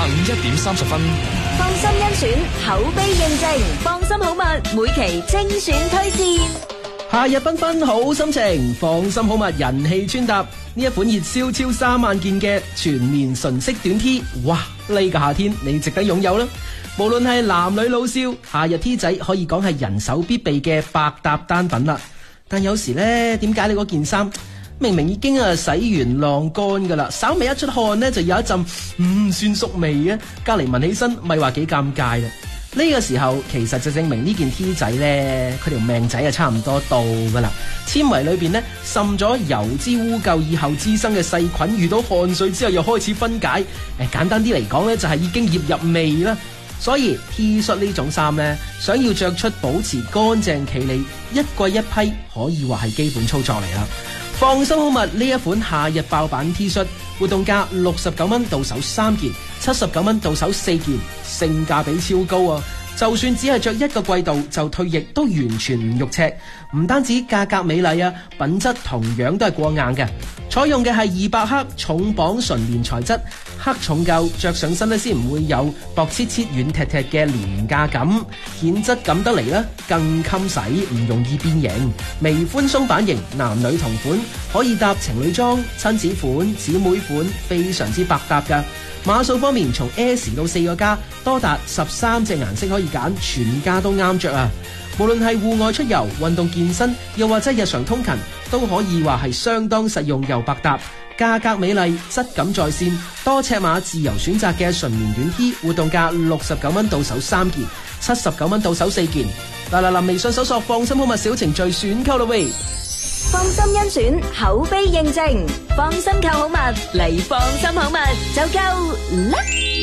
1點30分。 放心甄選，口碑認證，放心好物，每期精選推薦。 夏日繽紛好心情，放心好物人氣穿搭，呢一款熱銷超3萬件嘅全棉純色短 T， 哇！呢個夏天你值得擁有啦！無論係男女老少，夏日 T 仔可以講係人手必備嘅百搭單品啦。但有時呢，點解你嗰件衫明明已經洗完晾乾噶啦，稍微一出汗呢，就有一陣唔算熟味啊，隔籬聞起身咪話幾尷尬啦。呢個時候其實就證明呢件 T 仔呢，佢條命仔係差唔多到噶啦。纖維裏邊呢，滲咗油脂污垢以後滋生嘅細菌，遇到汗水之後又開始分解。簡單啲嚟講呢，就係已經醃入味啦。所以 T 恤呢種衫呢，想要着出保持乾淨企理，一季一批可以話係基本操作嚟啦。放心好物呢一款夏日爆版 T 恤，活動價69蚊到手3件，79蚊到手4件，性價比超高啊！就算只係着一個季度就退役，都完全唔肉赤。唔單止價格美麗啊，品質同樣都係過硬嘅。採用嘅係200克重磅純棉材質，克重夠，着上身咧先唔會有薄切切軟踢踢嘅廉價感，顯質感得嚟啦，更襟洗，唔容易變形。微寬鬆版型，男女同款，可以搭情侶裝、親子款、姊妹款，非常之百搭噶。碼數方面，從 S 到4個加，多達13隻顏色可以揀，全家都啱着啊！無論係戶外出遊、運動健身，又或者日常通勤，都可以話係相當實用又百搭。價格美麗，質感在線，多尺碼自由選擇嘅純棉短 T， 活動價69蚊到手3件，79蚊到手4件。嗱，微信搜索放心好物小程序選購啦喂！ 放心甄選，口碑認證，放心購好物嚟，放心好物就夠啦。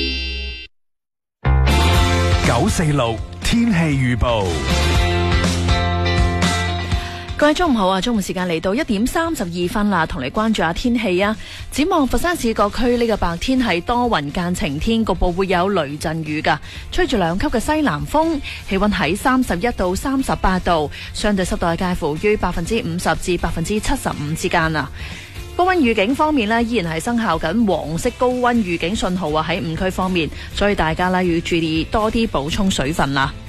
946天氣預報。 各位中午好啊！中午時間嚟到1點32分啦，同你關注下天氣啊。展望佛山市各區呢個白天係多雲間晴天，局部會有雷陣雨噶，吹住2級嘅西南風，氣溫喺31到38度，相對濕度介乎於50%至75%之間啊。高溫預警方面呢，依然係生效緊黃色高溫預警信號啊，喺5區方面，所以大家呢要注意多啲補充水分啦。